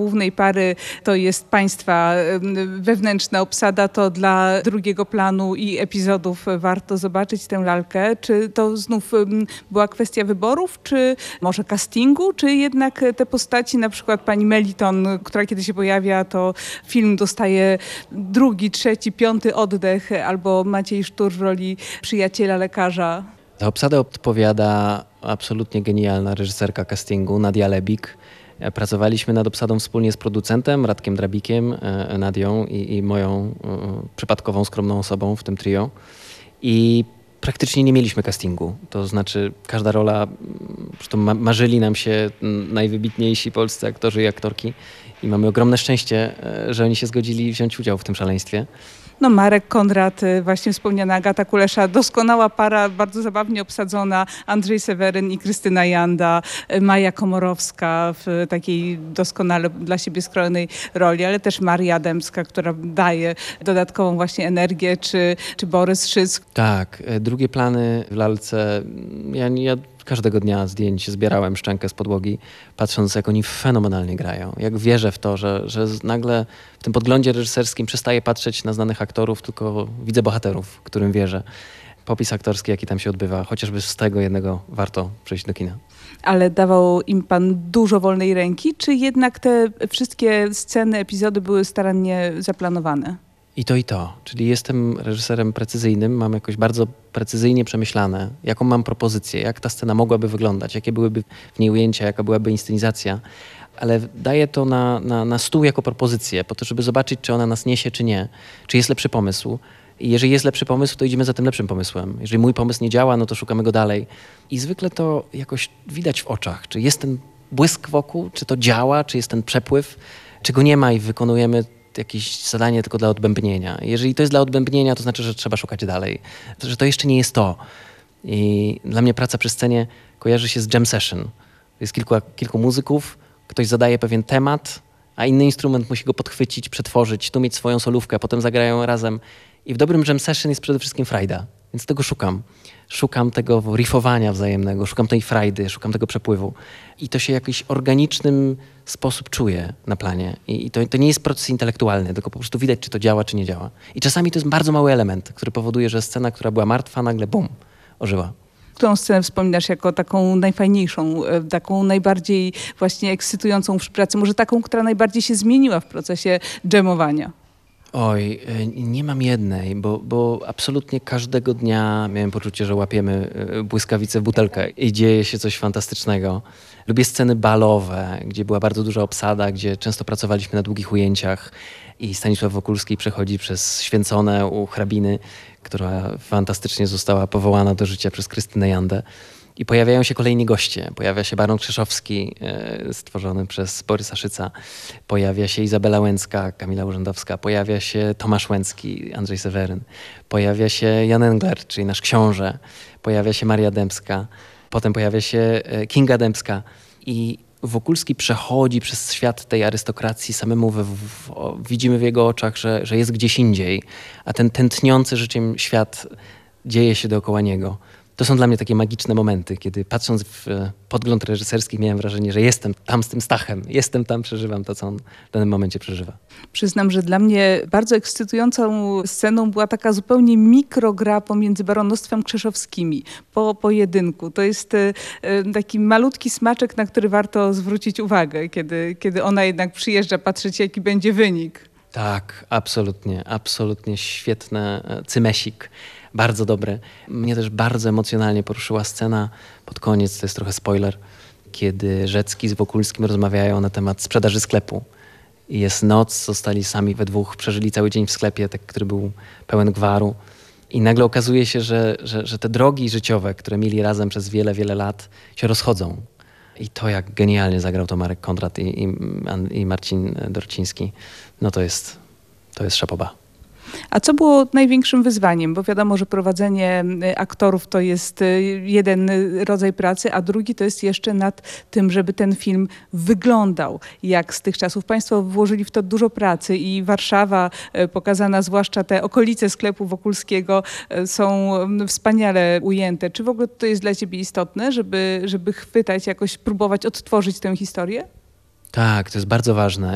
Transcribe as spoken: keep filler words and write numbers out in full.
głównej pary to jest państwa wewnętrzna obsada, to dla drugiego planu i epizodów warto zobaczyć tę lalkę. Czy to znów była kwestia wyborów, czy może castingu, czy jednak te postaci, na przykład pani Meliton, która kiedy się pojawia, to film dostaje drugi, trzeci, piąty oddech, albo Maciej Sztur w roli przyjaciela lekarza? Za obsadę odpowiada absolutnie genialna reżyserka castingu, Nadia Lebik. Pracowaliśmy nad obsadą wspólnie z producentem Radkiem Drabikiem, Nadią i, i moją przypadkową, skromną osobą w tym trio. I praktycznie nie mieliśmy castingu. To znaczy każda rola, zresztą marzyli nam się najwybitniejsi polscy aktorzy i aktorki i mamy ogromne szczęście, że oni się zgodzili wziąć udział w tym szaleństwie. No Marek Konrad, właśnie wspomniana Agata Kulesza, doskonała para, bardzo zabawnie obsadzona, Andrzej Seweryn i Krystyna Janda, Maja Komorowska w takiej doskonale dla siebie skrojonej roli, ale też Maria Dębska, która daje dodatkową właśnie energię, czy, czy Borys Szyc. Tak, drugie plany w lalce, ja, ja każdego dnia zdjęć zbierałem szczękę z podłogi, patrząc jak oni fenomenalnie grają. Jak wierzę w to, że, że nagle w tym podglądzie reżyserskim przestaję patrzeć na znanych aktorów, tylko widzę bohaterów, którym wierzę. Popis aktorski, jaki tam się odbywa, chociażby z tego jednego warto przyjść do kina. Ale dawał im pan dużo wolnej ręki, czy jednak te wszystkie sceny, epizody były starannie zaplanowane? I to, i to. Czyli jestem reżyserem precyzyjnym, mam jakoś bardzo precyzyjnie przemyślane, jaką mam propozycję, jak ta scena mogłaby wyglądać, jakie byłyby w niej ujęcia, jaka byłaby inscenizacja, ale daję to na, na, na stół jako propozycję, po to, żeby zobaczyć, czy ona nas niesie, czy nie, czy jest lepszy pomysł. I jeżeli jest lepszy pomysł, to idziemy za tym lepszym pomysłem. Jeżeli mój pomysł nie działa, no to szukamy go dalej. I zwykle to jakoś widać w oczach, czy jest ten błysk wokół, czy to działa, czy jest ten przepływ, czy go nie ma i wykonujemy jakieś zadanie tylko dla odbębnienia. Jeżeli to jest dla odbębnienia, to znaczy, że trzeba szukać dalej. Że to jeszcze nie jest to. I dla mnie praca przy scenie kojarzy się z jam session. Jest kilku, kilku muzyków, ktoś zadaje pewien temat, a inny instrument musi go podchwycić, przetworzyć, tu mieć swoją solówkę, a potem zagrają razem. I w dobrym jam session jest przede wszystkim frajda. Więc tego szukam. Szukam tego riffowania wzajemnego, szukam tej frajdy, szukam tego przepływu. I to się w jakiś organicznym sposób czuje na planie. I to, to nie jest proces intelektualny, tylko po prostu widać, czy to działa, czy nie działa. I czasami to jest bardzo mały element, który powoduje, że scena, która była martwa, nagle bum, ożyła. Którą scenę wspominasz jako taką najfajniejszą, taką najbardziej właśnie ekscytującą w pracy? Może taką, która najbardziej się zmieniła w procesie dżemowania? Oj, nie mam jednej, bo, bo absolutnie każdego dnia miałem poczucie, że łapiemy błyskawicę w butelkę i dzieje się coś fantastycznego. Lubię sceny balowe, gdzie była bardzo duża obsada, gdzie często pracowaliśmy na długich ujęciach i Stanisław Wokulski przechodzi przez Święcone u hrabiny, która fantastycznie została powołana do życia przez Krystynę Jandę. I pojawiają się kolejni goście. Pojawia się Baron Krzeszowski, e, stworzony przez Borysa Szyca. Pojawia się Izabela Łęcka, Kamila Urzędowska. Pojawia się Tomasz Łęcki, Andrzej Seweryn. Pojawia się Jan Engler, czyli nasz książę. Pojawia się Maria Dębska. Potem pojawia się Kinga Dębska. I Wokulski przechodzi przez świat tej arystokracji. Samemu w, w, o, widzimy w jego oczach, że, że jest gdzieś indziej. A ten tętniący życiem świat dzieje się dookoła niego. To są dla mnie takie magiczne momenty, kiedy patrząc w podgląd reżyserski miałem wrażenie, że jestem tam z tym Stachem, jestem tam, przeżywam to, co on w danym momencie przeżywa. Przyznam, że dla mnie bardzo ekscytującą sceną była taka zupełnie mikrogra pomiędzy baronostwem Krzeszowskimi po pojedynku. To jest taki malutki smaczek, na który warto zwrócić uwagę, kiedy, kiedy ona jednak przyjeżdża patrzeć, jaki będzie wynik. Tak, absolutnie, absolutnie świetny cymesik. Bardzo dobry. Mnie też bardzo emocjonalnie poruszyła scena pod koniec, to jest trochę spoiler, kiedy Rzecki z Wokulskim rozmawiają na temat sprzedaży sklepu. I jest noc, zostali sami we dwóch, przeżyli cały dzień w sklepie, tak, który był pełen gwaru. I nagle okazuje się, że, że, że te drogi życiowe, które mieli razem przez wiele, wiele lat, się rozchodzą. I to, jak genialnie zagrał to Marek Konrad i, i, i Marcin Dorciński, no to jest, to jest szapoba. A co było największym wyzwaniem? Bo wiadomo, że prowadzenie aktorów to jest jeden rodzaj pracy, a drugi to jest jeszcze nad tym, żeby ten film wyglądał jak z tych czasów. Państwo włożyli w to dużo pracy i Warszawa pokazana, zwłaszcza te okolice sklepu Wokulskiego, są wspaniale ujęte. Czy w ogóle to jest dla ciebie istotne, żeby, żeby chwytać, jakoś próbować odtworzyć tę historię? Tak, to jest bardzo ważne.